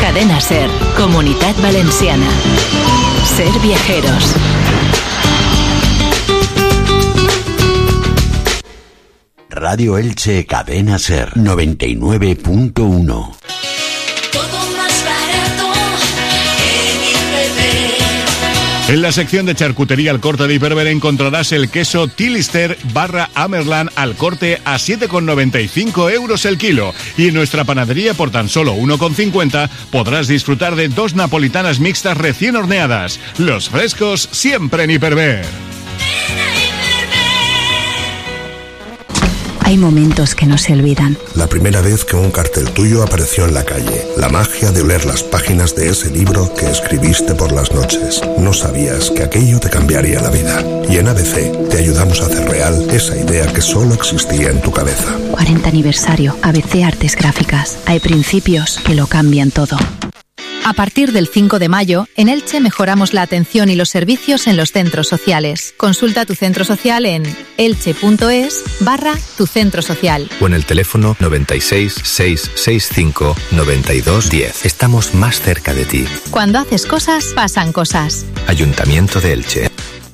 Cadena Ser, Comunitat Valenciana. Ser viajeros. Radio Elche, Cadena Ser, 99.1. En la sección de charcutería al corte de Hiperver encontrarás el queso Tilister /Amerland al corte a 7,95 euros el kilo. Y en nuestra panadería por tan solo 1,50 podrás disfrutar de 2 napolitanas mixtas recién horneadas. Los frescos siempre en Hiperver. Hay momentos que no se olvidan. La primera vez que un cartel tuyo apareció en la calle. La magia de oler las páginas de ese libro que escribiste por las noches. No sabías que aquello te cambiaría la vida. Y en ABC te ayudamos a hacer real esa idea que solo existía en tu cabeza. 40 aniversario. ABC Artes Gráficas. Hay principios que lo cambian todo. A partir del 5 de mayo, en Elche mejoramos la atención y los servicios en los centros sociales. Consulta tu centro social en elche.es/tu centro social. O en el teléfono 96 665 92 10. Estamos más cerca de ti. Cuando haces cosas, pasan cosas. Ayuntamiento de Elche.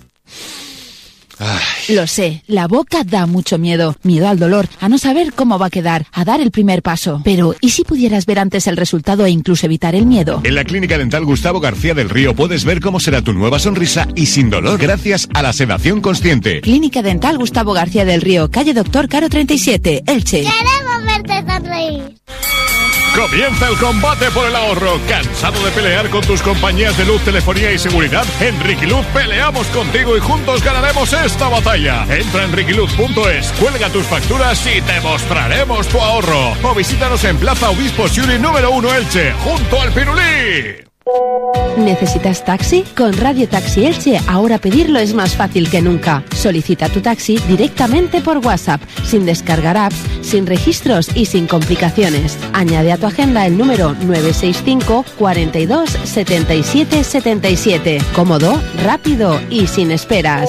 Lo sé, la boca da mucho miedo. Miedo al dolor, a no saber cómo va a quedar, a dar el primer paso. Pero, ¿y si pudieras ver antes el resultado e incluso evitar el miedo? En la Clínica Dental Gustavo García del Río puedes ver cómo será tu nueva sonrisa y sin dolor gracias a la sedación consciente. Clínica Dental Gustavo García del Río, calle Doctor Caro 37, Elche. ¡Queremos verte sonreír! Comienza el combate por el ahorro. ¿Cansado de pelear con tus compañías de luz, telefonía y seguridad? En Riquiluz peleamos contigo y juntos ganaremos esta batalla. Entra en riquiluz.es, cuelga tus facturas y te mostraremos tu ahorro. O visítanos en Plaza Obispo Siuri número 1 Elche, junto al Pirulí. ¿Necesitas taxi? Con Radio Taxi Elche ahora pedirlo es más fácil que nunca. Solicita tu taxi directamente por WhatsApp, sin descargar apps, sin registros y sin complicaciones. Añade a tu agenda el número 965 42 77 77. Cómodo, rápido y sin esperas.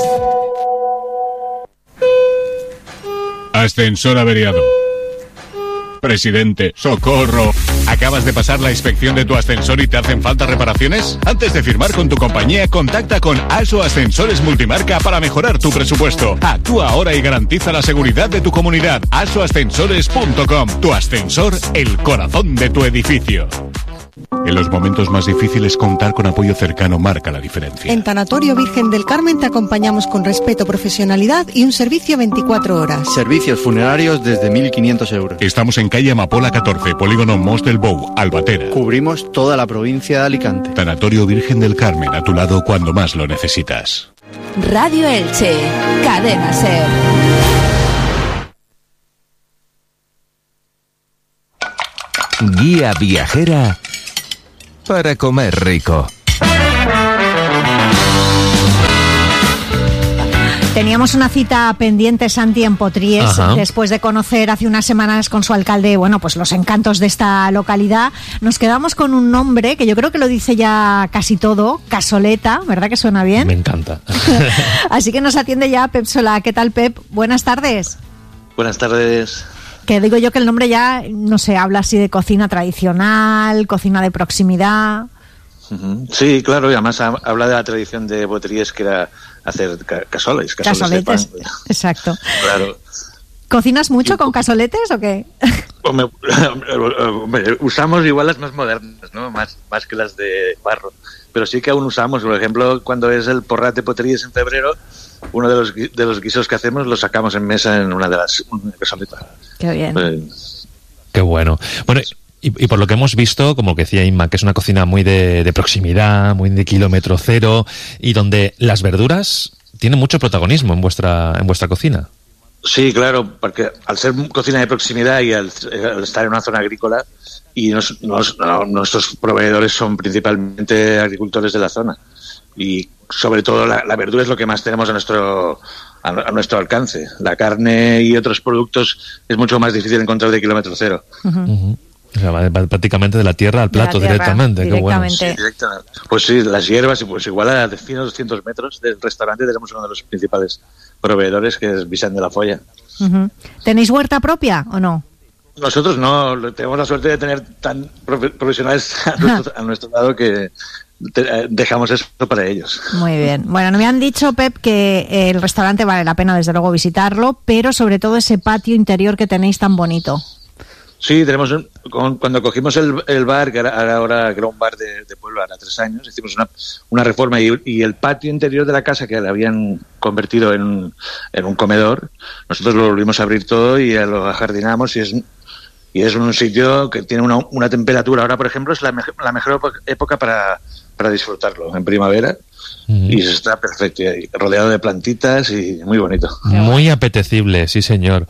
Ascensor averiado. Presidente, socorro. ¿Acabas de pasar la inspección de tu ascensor y te hacen falta reparaciones? Antes de firmar con tu compañía, contacta con ASO Ascensores Multimarca para mejorar tu presupuesto. Actúa ahora y garantiza la seguridad de tu comunidad. asoascensores.com. Tu ascensor, el corazón de tu edificio. En los momentos más difíciles, contar con apoyo cercano marca la diferencia. En Tanatorio Virgen del Carmen te acompañamos con respeto, profesionalidad y un servicio 24 horas. Servicios funerarios desde 1.500 euros. Estamos en calle Amapola 14, polígono Mos del Bou, Albatera. Cubrimos toda la provincia de Alicante. Tanatorio Virgen del Carmen, a tu lado cuando más lo necesitas. Radio Elche, Cadena Ser. Guía viajera para comer rico. Teníamos una cita pendiente, Santi, en Potries, después de conocer hace unas semanas con su alcalde, bueno, pues los encantos de esta localidad. Nos quedamos con un nombre que yo creo que lo dice ya casi todo, Casoleta, ¿verdad que suena bien? Me encanta. Así que nos atiende ya Pep Solà. ¿Qué tal, Pep? Buenas tardes. Buenas tardes. Que digo yo que el nombre ya, no sé, habla así de cocina tradicional, cocina de proximidad. Sí, claro, y además habla de la tradición de Potries, que era hacer casoles de pan. Exacto. Claro. ¿Cocinas mucho con casoletes o qué? Hombre, usamos igual las más modernas, ¿no? Más que las de barro. Pero sí que aún usamos, por ejemplo, cuando es el Porrat de Potries en febrero, uno de los guisos que hacemos lo sacamos en mesa en una de las casoletas. Qué bien. Qué bueno. Bueno, y por lo que hemos visto, como que decía Inma, que es una cocina muy de proximidad, muy de kilómetro cero, y donde las verduras tienen mucho protagonismo en vuestra cocina. Sí, claro, porque al ser cocina de proximidad y al estar en una zona agrícola, y nuestros proveedores son principalmente agricultores de la zona, y sobre todo la verdura es lo que más tenemos a nuestro alcance. La carne y otros productos es mucho más difícil encontrar de kilómetro cero. O sea, va prácticamente de la tierra al plato directamente. Qué bueno. Sí, directamente. Pues sí, las hierbas, pues igual a 100 o 200 metros del restaurante tenemos uno de los principales proveedores, que es Vicent de la Folla. ¿Tenéis huerta propia o no? Nosotros no, tenemos la suerte de tener tan profesionales a nuestro lado que dejamos eso para ellos. Muy bien. Bueno, me han dicho, Pep, que el restaurante vale la pena desde luego visitarlo, pero sobre todo ese patio interior que tenéis tan bonito. Sí, tenemos cuando cogimos el bar, que ahora que era un bar de pueblo, ahora 3 años, hicimos una reforma y el patio interior de la casa, que le habían convertido en un comedor, nosotros lo volvimos a abrir todo y lo ajardinamos, y es un sitio que tiene una temperatura. Ahora, por ejemplo, es la mejor época para disfrutarlo, en primavera. Y está perfecto, rodeado de plantitas y muy bonito. Muy apetecible, sí señor.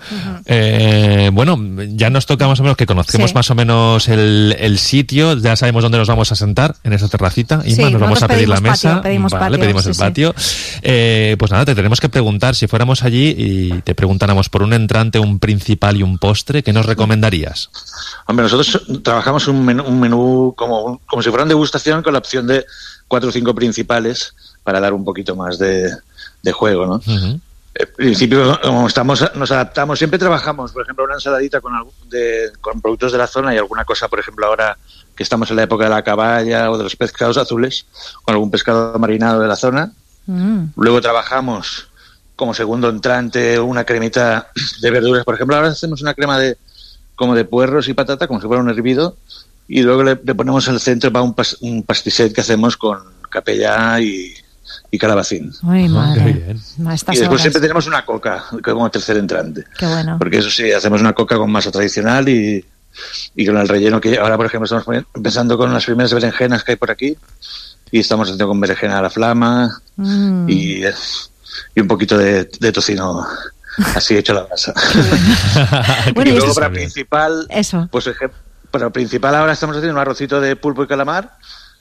Bueno, ya nos toca más o menos que conozcamos más o menos el sitio, ya sabemos dónde nos vamos a sentar, en esa terracita. Inma, nos vamos a pedir la mesa. Pedimos el patio. Pues nada, te tenemos que preguntar, si fuéramos allí y te preguntáramos por un entrante, un principal y un postre, ¿qué nos recomendarías? Hombre, nosotros trabajamos un menú como si fuera una degustación, con la opción de 4 o 5 principales para dar un poquito más de juego, ¿no? En principio, como nos adaptamos, siempre trabajamos, por ejemplo, una ensaladita con productos de la zona y alguna cosa, por ejemplo, ahora que estamos en la época de la caballa o de los pescados azules, con algún pescado marinado de la zona. Luego trabajamos como segundo entrante una cremita de verduras. Por ejemplo, ahora hacemos una crema como de puerros y patata, como si fuera un hervido, y luego le ponemos al centro para un pastisset que hacemos con capellá y calabacín. Muy madre. Y después siempre tenemos una coca como tercer entrante. Qué bueno. Porque eso sí, hacemos una coca con masa tradicional y con el relleno que ahora, por ejemplo, estamos empezando con las primeras berenjenas que hay por aquí, y estamos haciendo con berenjena a la flama y un poquito de tocino así hecho a la masa. Bueno, y luego para principal, eso. Pues para principal ahora estamos haciendo un arrocito de pulpo y calamar.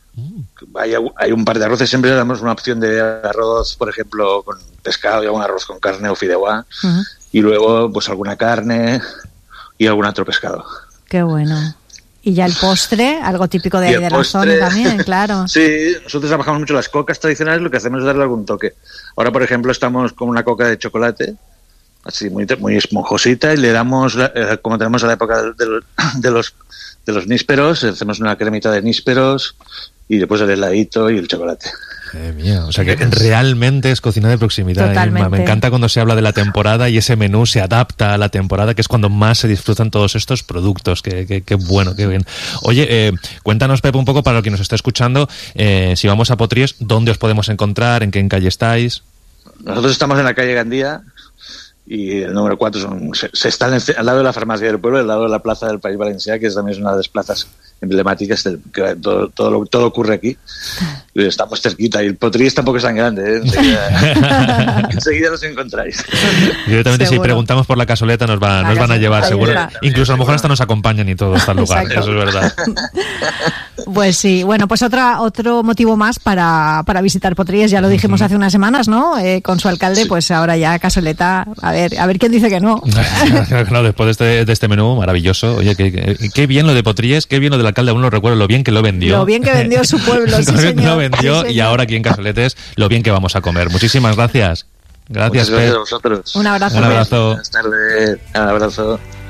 Hay un par de arroces, siempre le damos una opción de arroz, por ejemplo, con pescado y algún arroz con carne o fideuá, y luego pues alguna carne y algún otro pescado. Qué bueno. Y ya el postre, algo típico de ahí de la zona también, claro. Sí, nosotros trabajamos mucho las cocas tradicionales, lo que hacemos es darle algún toque. Ahora, por ejemplo, estamos con una coca de chocolate, así muy esponjosita, y le damos, como tenemos a la época de los nísperos, hacemos una cremita de nísperos y después el heladito y el chocolate. Mía, o sea que realmente es cocina de proximidad. Totalmente. Me encanta cuando se habla de la temporada y ese menú se adapta a la temporada, que es cuando más se disfrutan todos estos productos. Qué bueno, qué bien. Oye, cuéntanos, Pepe, un poco para el que nos está escuchando, si vamos a Potries, ¿dónde os podemos encontrar? ¿En qué calle estáis? Nosotros estamos en la calle Gandía y el número 4 se está al lado de la farmacia del pueblo, al lado de la plaza del País Valencià, que también es una de las plazas emblemáticas, que todo ocurre aquí. Y estamos cerquita, y el Potries tampoco es tan grande, enseguida los encontráis. Directamente, si preguntamos por la cazoleta nos van a llevar, seguro. Incluso a lo mejor hasta nos acompañan y todo hasta el lugar. Exacto. Eso es verdad. Pues sí, bueno, pues otro motivo más para visitar Potries, ya lo dijimos hace unas semanas, ¿no? Con su alcalde, pues ahora ya cazoleta, a ver quién dice que no. Claro, después de este menú maravilloso, oye, qué bien lo de Potries, qué bien lo del alcalde, aún lo recuerdo, lo bien que lo vendió. Lo bien que vendió su pueblo, sí, señor. Lo vendió, sí, y ahora aquí en Cazoletes, lo bien que vamos a comer. Muchísimas gracias. Gracias, Muchas gracias a vosotros. Un abrazo. Un abrazo. Buenas tardes. Un abrazo.